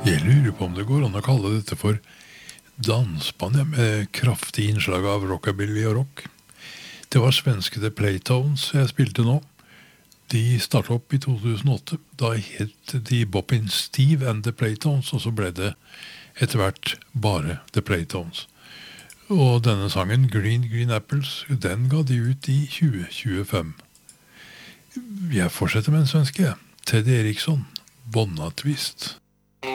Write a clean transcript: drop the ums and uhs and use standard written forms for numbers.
Jeg lurer på om det går an å kalle dette for dansband, med kraftig innslag av rockabilly og rock. Det var svenske The Playtones jeg spilte nå. De startet opp i 2008. Da het de Boppin' Steve and The Playtones, og så ble det etter hvert bare The Playtones. Og denne sangen, Green Green Apples, den ga de ut i 2025. Jeg fortsetter med en svenske, Teddy Eriksson, Bonna Twist.